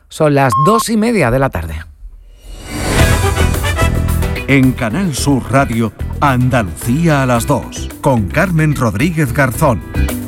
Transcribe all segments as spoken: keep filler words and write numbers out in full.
Son las dos y media de la tarde. En Canal Sur Radio, Andalucía a las dos, con Carmen Rodríguez Garzón.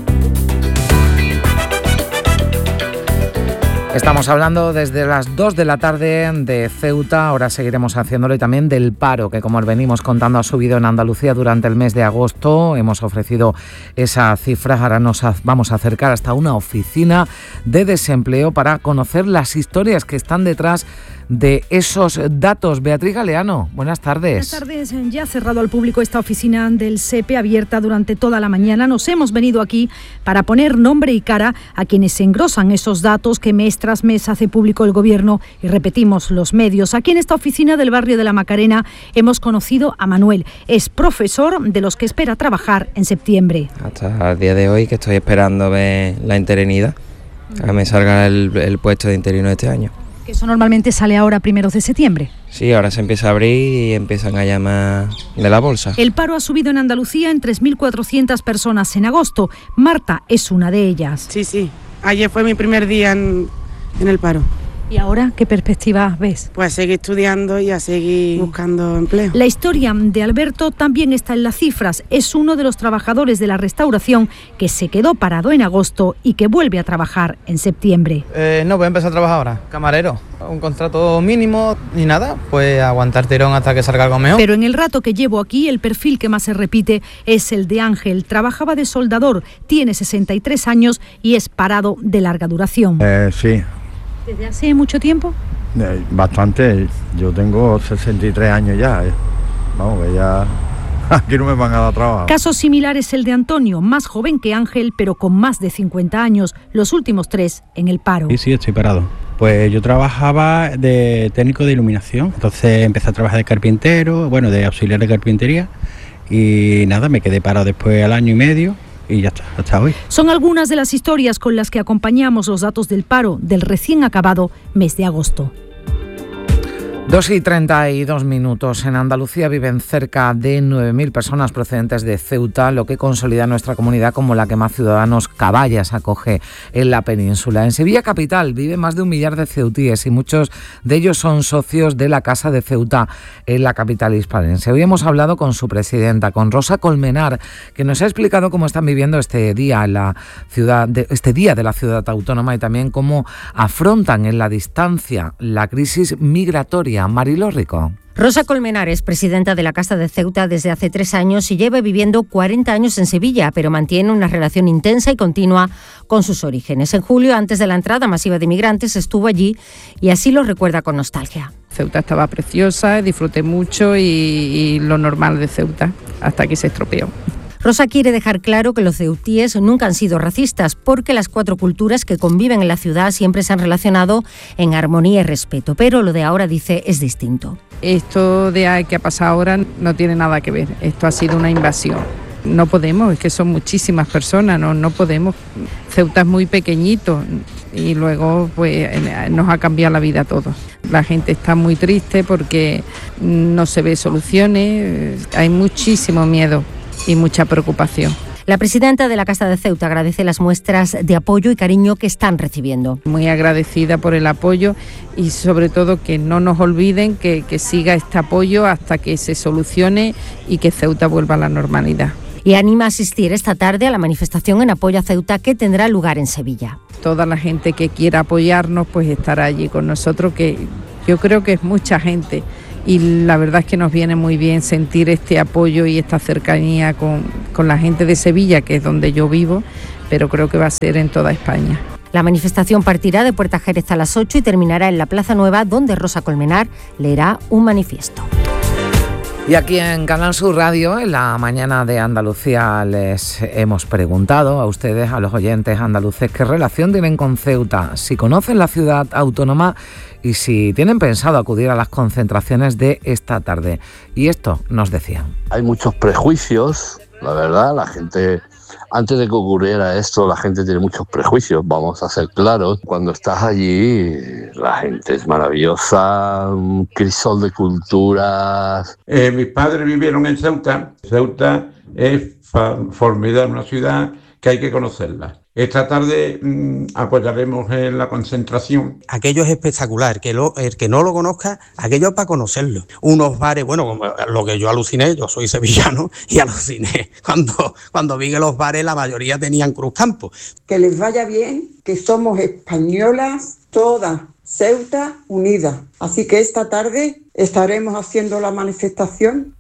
Estamos hablando desde las dos de la tarde de Ceuta, ahora seguiremos haciéndolo, y también del paro, que como venimos contando ha subido en Andalucía durante el mes de agosto. Hemos ofrecido esa cifra, ahora nos vamos a acercar hasta una oficina de desempleo para conocer las historias que están detrás de esos datos. Beatriz Galeano, buenas tardes. Buenas tardes. Ya ha cerrado al público esta oficina del S E P E, abierta durante toda la mañana. Nos hemos venido aquí para poner nombre y cara a quienes engrosan esos datos que mes tras mes hace público el Gobierno y repetimos los medios. Aquí en esta oficina del barrio de la Macarena hemos conocido a Manuel. Es profesor de los que espera trabajar en septiembre. Hasta el día de hoy, que estoy esperando ver la interinidad, a que me salga el, el puesto de interino de este año. Eso normalmente sale ahora primeros de septiembre. Sí, ahora se empieza a abrir y empiezan a llamar de la bolsa. El paro ha subido en Andalucía en tres mil cuatrocientas personas en agosto. Marta es una de ellas. Sí, sí. Ayer fue mi primer día en, en el paro. ¿Y ahora qué perspectivas ves? Pues a seguir estudiando y a seguir buscando empleo. La historia de Alberto también está en las cifras. Es uno de los trabajadores de la restauración que se quedó parado en agosto y que vuelve a trabajar en septiembre. Eh, no, voy a empezar a trabajar ahora, camarero. Un contrato mínimo y nada, pues aguantar tirón hasta que salga algo mejor. Pero en el rato que llevo aquí, el perfil que más se repite es el de Ángel. Trabajaba de soldador, tiene sesenta y tres años y es parado de larga duración. Eh, sí. ¿Desde hace mucho tiempo? Eh, bastante. Yo tengo sesenta y tres años ya. Eh. Vamos, que ya aquí no me van a dar trabajo. Caso similar es el de Antonio, más joven que Ángel, pero con más de cincuenta años. Los últimos tres en el paro. Sí, sí, estoy parado. Pues yo trabajaba de técnico de iluminación. Entonces empecé a trabajar de carpintero, bueno, de auxiliar de carpintería. Y nada, me quedé parado después al año y medio. Y ya está, hasta hoy. Son algunas de las historias con las que acompañamos los datos del paro del recién acabado mes de agosto. dos y treinta y dos minutos. En Andalucía viven cerca de nueve mil personas procedentes de Ceuta, lo que consolida nuestra comunidad como la que más ciudadanos caballas acoge en la península. En Sevilla capital vive más de un millar de ceutíes y muchos de ellos son socios de la Casa de Ceuta en la capital hispalense. Hoy hemos hablado con su presidenta, con Rosa Colmenar, que nos ha explicado cómo están viviendo este día en la ciudad, de, este día de la ciudad autónoma, y también cómo afrontan en la distancia la crisis migratoria. Mariló Rico. Rosa Colmenar es presidenta de la Casa de Ceuta desde hace tres años y lleva viviendo cuarenta años en Sevilla, pero mantiene una relación intensa y continua con sus orígenes. En julio, antes de la entrada masiva de inmigrantes, estuvo allí y así lo recuerda con nostalgia. Ceuta estaba preciosa, disfruté mucho y, y lo normal de Ceuta, hasta que se estropeó. Rosa quiere dejar claro que los ceutíes nunca han sido racistas, porque las cuatro culturas que conviven en la ciudad siempre se han relacionado en armonía y respeto, pero lo de ahora, dice, es distinto. Esto de que ha pasado ahora no tiene nada que ver, esto ha sido una invasión. No podemos, es que son muchísimas personas, no, no podemos. Ceuta es muy pequeñito y luego pues nos ha cambiado la vida a todos. La gente está muy triste porque no se ve soluciones, hay muchísimo miedo y mucha preocupación. La presidenta de la Casa de Ceuta agradece las muestras de apoyo y cariño que están recibiendo. Muy agradecida por el apoyo y sobre todo que no nos olviden que, que siga este apoyo hasta que se solucione y que Ceuta vuelva a la normalidad. Y anima a asistir esta tarde a la manifestación en apoyo a Ceuta que tendrá lugar en Sevilla. Toda la gente que quiera apoyarnos pues estará allí con nosotros, que yo creo que es mucha gente. Y la verdad es que nos viene muy bien sentir este apoyo y esta cercanía con, con la gente de Sevilla, que es donde yo vivo, pero creo que va a ser en toda España. La manifestación partirá de Puerta Jerez a las ocho y terminará en la Plaza Nueva, donde Rosa Colmenar leerá un manifiesto. Y aquí en Canal Sur Radio, en la mañana de Andalucía, les hemos preguntado a ustedes, a los oyentes andaluces, qué relación tienen con Ceuta, si conocen la ciudad autónoma y si tienen pensado acudir a las concentraciones de esta tarde. Y esto nos decían. Hay muchos prejuicios, la verdad, la gente... Antes de que ocurriera esto, la gente tiene muchos prejuicios, vamos a ser claros. Cuando estás allí, la gente es maravillosa, un crisol de culturas. Eh, mis padres vivieron en Ceuta. Ceuta es formidable, una ciudad que hay que conocerla. Esta tarde mmm, apoyaremos en la concentración. Aquello es espectacular, que lo, el que no lo conozca, aquello es para conocerlo. Unos bares, bueno, como lo que yo aluciné, yo soy sevillano y aluciné cuando, cuando vi que los bares la mayoría tenían Cruzcampo. Que les vaya bien, que somos españolas todas, Ceuta unida. Así que esta tarde estaremos haciendo la manifestación.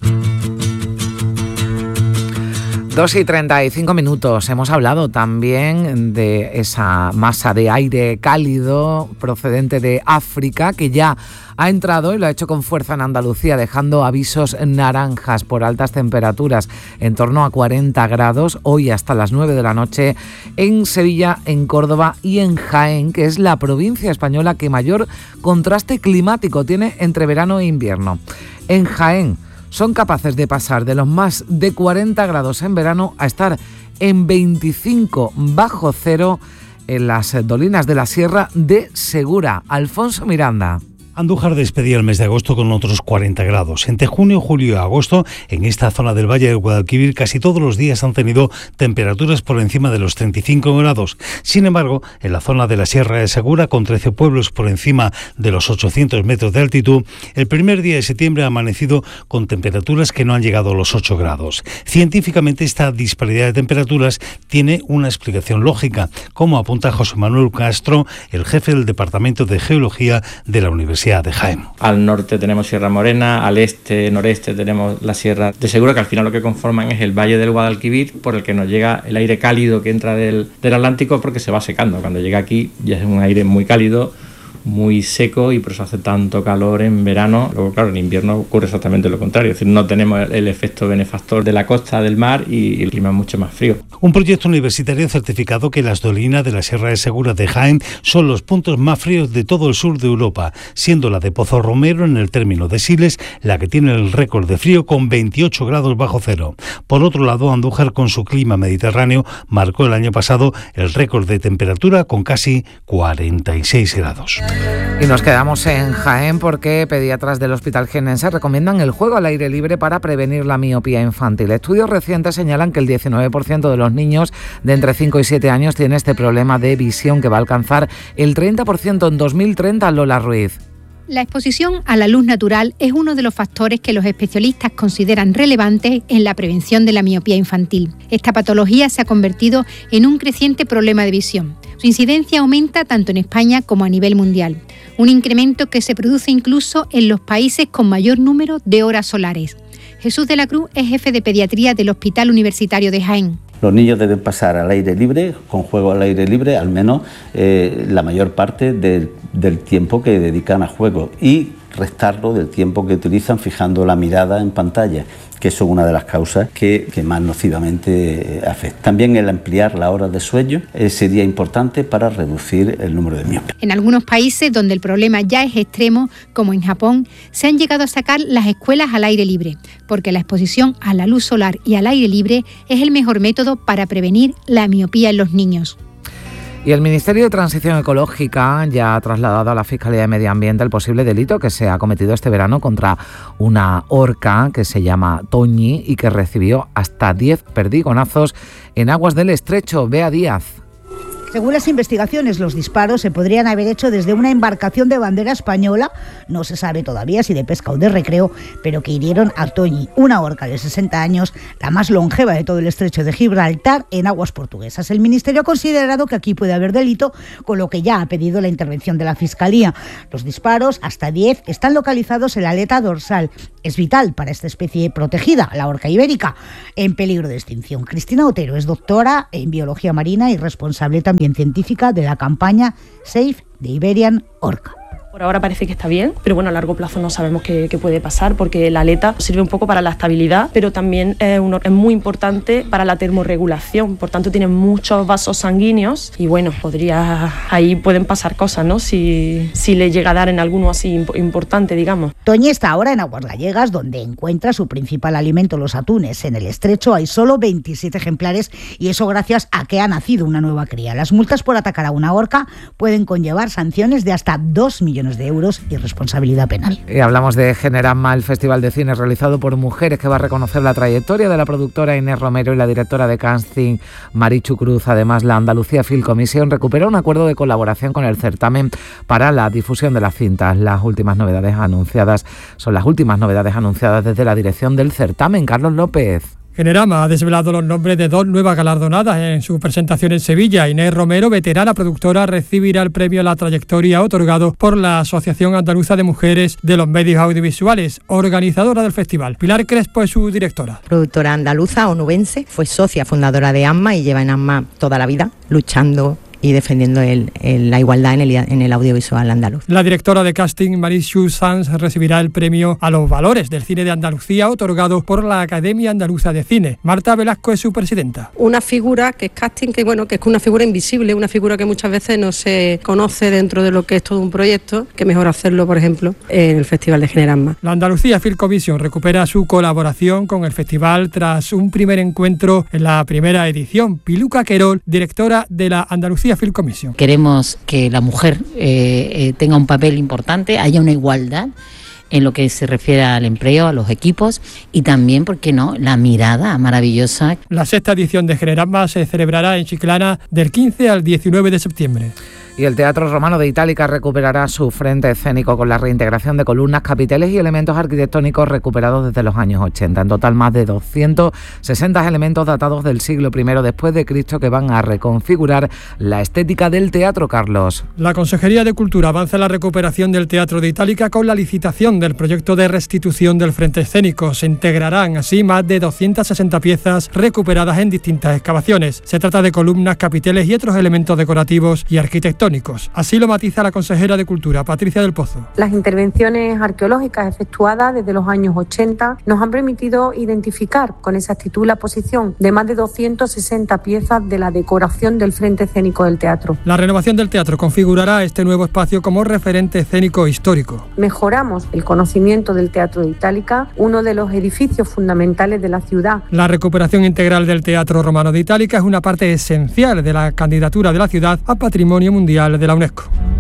dos y treinta y cinco minutos. Hemos hablado también de esa masa de aire cálido procedente de África que ya ha entrado y lo ha hecho con fuerza en Andalucía, dejando avisos naranjas por altas temperaturas en torno a cuarenta grados hoy hasta las nueve de la noche en Sevilla, en Córdoba y en Jaén, que es la provincia española que mayor contraste climático tiene entre verano e invierno. En Jaén son capaces de pasar de los más de cuarenta grados en verano a estar en veinticinco bajo cero en las dolinas de la Sierra de Segura. Alfonso Miranda. Andújar despedía el mes de agosto con otros cuarenta grados. Entre junio, julio y agosto, en esta zona del Valle del Guadalquivir, casi todos los días han tenido temperaturas por encima de los treinta y cinco grados. Sin embargo, en la zona de la Sierra de Segura, con trece pueblos por encima de los ochocientos metros de altitud, el primer día de septiembre ha amanecido con temperaturas que no han llegado a los ocho grados. Científicamente, esta disparidad de temperaturas tiene una explicación lógica, como apunta José Manuel Castro, el jefe del Departamento de Geología de la Universidad de Jaén. Al norte tenemos Sierra Morena, al este, noreste tenemos la Sierra de Segura, que al final lo que conforman es el Valle del Guadalquivir, por el que nos llega el aire cálido que entra del, del Atlántico, porque se va secando. Cuando llega aquí ya es un aire muy cálido, muy seco, y por eso hace tanto calor en verano. Luego, claro, en invierno ocurre exactamente lo contrario, es decir, no tenemos el efecto benefactor de la costa del mar y el clima es mucho más frío. Un proyecto universitario ha certificado que las dolinas de la Sierra de Segura de Jaén son los puntos más fríos de todo el sur de Europa, siendo la de Pozo Romero, en el término de Siles, la que tiene el récord de frío con veintiocho grados bajo cero. Por otro lado, Andújar, con su clima mediterráneo, marcó el año pasado el récord de temperatura con casi cuarenta y seis grados. Y nos quedamos en Jaén porque pediatras del Hospital Jienense recomiendan el juego al aire libre para prevenir la miopía infantil. Estudios recientes señalan que el diecinueve por ciento de los niños de entre cinco y siete años tiene este problema de visión, que va a alcanzar el treinta por ciento en dos mil treinta. Lola Ruiz. La exposición a la luz natural es uno de los factores que los especialistas consideran relevantes en la prevención de la miopía infantil. Esta patología se ha convertido en un creciente problema de visión. Su incidencia aumenta tanto en España como a nivel mundial, un incremento que se produce incluso en los países con mayor número de horas solares. Jesús de la Cruz es jefe de pediatría del Hospital Universitario de Jaén. Los niños deben pasar al aire libre, con juego al aire libre, al menos eh, la mayor parte de, del tiempo que dedican a juego, y restarlo del tiempo que utilizan fijando la mirada en pantalla, que son una de las causas que, que más nocivamente afecta. También el ampliar las horas de sueño eh, sería importante para reducir el número de miopes. En algunos países donde el problema ya es extremo, como en Japón, se han llegado a sacar las escuelas al aire libre, porque la exposición a la luz solar y al aire libre es el mejor método para prevenir la miopía en los niños. Y el Ministerio de Transición Ecológica ya ha trasladado a la Fiscalía de Medio Ambiente el posible delito que se ha cometido este verano contra una orca que se llama Toñi y que recibió hasta diez perdigonazos en aguas del Estrecho. Bea Díaz. Según las investigaciones, los disparos se podrían haber hecho desde una embarcación de bandera española, no se sabe todavía si de pesca o de recreo, pero que hirieron a Toñi, una orca de sesenta años, la más longeva de todo el estrecho de Gibraltar, en aguas portuguesas. El Ministerio ha considerado que aquí puede haber delito, con lo que ya ha pedido la intervención de la Fiscalía. Los disparos, hasta diez, están localizados en la aleta dorsal. Es vital para esta especie protegida, la orca ibérica, en peligro de extinción. Cristina Otero es doctora en biología marina y responsable también científica de la campaña Save the Iberian Orca. Por ahora parece que está bien, pero bueno, a largo plazo no sabemos qué, qué puede pasar, porque la aleta sirve un poco para la estabilidad, pero también es, un, es muy importante para la termorregulación, por tanto tiene muchos vasos sanguíneos y bueno, podría, ahí pueden pasar cosas, ¿no? Si, si le llega a dar en alguno así imp- importante, digamos. Toñi está ahora en aguas gallegas, donde encuentra su principal alimento, los atunes. En el estrecho hay solo veintisiete ejemplares y eso gracias a que ha nacido una nueva cría. Las multas por atacar a una orca pueden conllevar sanciones de hasta dos millones millones de euros y responsabilidad penal. Y hablamos de Generasma, el festival de cine realizado por mujeres que va a reconocer la trayectoria de la productora Inés Romero y la directora de casting Marichu Cruz. Además, la Andalucía Film Commission recuperó un acuerdo de colaboración con el certamen para la difusión de las cintas. Las últimas novedades anunciadas son las últimas novedades anunciadas desde la dirección del certamen. Carlos López. Generasma ha desvelado los nombres de dos nuevas galardonadas en su presentación en Sevilla. Inés Romero, veterana productora, recibirá el premio a la trayectoria otorgado por la Asociación Andaluza de Mujeres de los Medios Audiovisuales, organizadora del festival. Pilar Crespo es su directora. Productora andaluza, onubense, fue socia fundadora de AMMA y lleva en AMMA toda la vida luchando y defendiendo el, el, la igualdad en el, en el audiovisual andaluz. La directora de casting, Marichu Sanz, recibirá el premio a los valores del cine de Andalucía otorgado por la Academia Andaluza de Cine. Marta Velasco es su presidenta. Una figura que es casting, que bueno, que es una figura invisible, una figura que muchas veces no se conoce dentro de lo que es todo un proyecto, que mejor hacerlo, por ejemplo, en el Festival de Generasma. La Andalucía Film Commission recupera su colaboración con el festival tras un primer encuentro en la primera edición. Piluca Querol, directora de la Andalucía Film Commission. Queremos que la mujer eh, eh, tenga un papel importante, haya una igualdad en lo que se refiere al empleo, a los equipos y también, ¿por qué no?, la mirada maravillosa. La sexta edición de Generasma se celebrará en Chiclana del quince al diecinueve de septiembre. Y el Teatro Romano de Itálica recuperará su frente escénico con la reintegración de columnas, capiteles y elementos arquitectónicos recuperados desde los años ochenta. En total, más de doscientos sesenta elementos datados del siglo primero después de Cristo que van a reconfigurar la estética del teatro, Carlos. La Consejería de Cultura avanza en la recuperación del Teatro de Itálica con la licitación del proyecto de restitución del frente escénico. Se integrarán así más de doscientas sesenta piezas recuperadas en distintas excavaciones. Se trata de columnas, capiteles y otros elementos decorativos y arquitectónicos. Así lo matiza la consejera de Cultura, Patricia del Pozo. Las intervenciones arqueológicas efectuadas desde los años ochenta nos han permitido identificar con exactitud la posición de más de doscientas sesenta piezas de la decoración del frente escénico del teatro. La renovación del teatro configurará este nuevo espacio como referente escénico histórico. Mejoramos el conocimiento del Teatro de Itálica, uno de los edificios fundamentales de la ciudad. La recuperación integral del Teatro Romano de Itálica es una parte esencial de la candidatura de la ciudad a Patrimonio Mundial de la UNESCO.